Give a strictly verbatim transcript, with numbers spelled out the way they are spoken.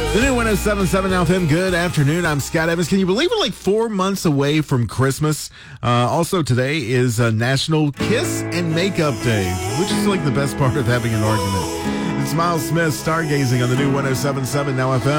The new one oh seven point seven F M. Good afternoon. I'm Scott Evans. Can you believe we're like four months away from Christmas? Uh, also, today is uh, National Kiss and Makeup Day, which is like the best part of having an argument. It's Miles Smith stargazing on the new one oh seven point seven Now F M.